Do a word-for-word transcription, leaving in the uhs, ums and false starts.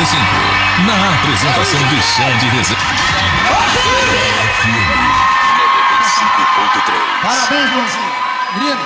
e cinco. Na apresentação de Xande Rezende. noventa e cinco ponto três. Parabéns, Luanzinho. Menino.